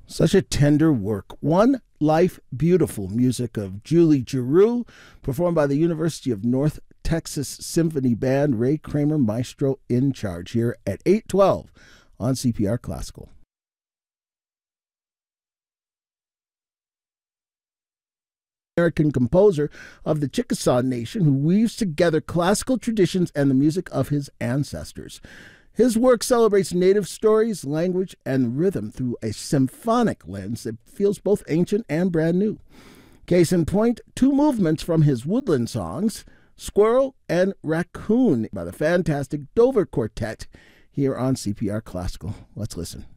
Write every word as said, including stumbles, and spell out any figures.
Such a tender work. One Life Beautiful, music of Julie Giroux, performed by the University of North Texas Symphony Band. Ray Kramer, maestro in charge, here at eight twelve on C P R Classical. American composer of the Chickasaw Nation who weaves together classical traditions and the music of his ancestors. His work celebrates native stories, language, and rhythm through a symphonic lens that feels both ancient and brand new. Case in point, two movements from his woodland songs, Squirrel and Raccoon, by the fantastic Dover Quartet, here on C P R Classical. Let's listen.